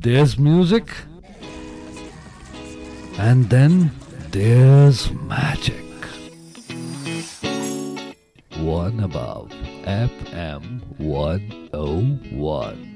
there's music, and then there's magic. One above FM 101.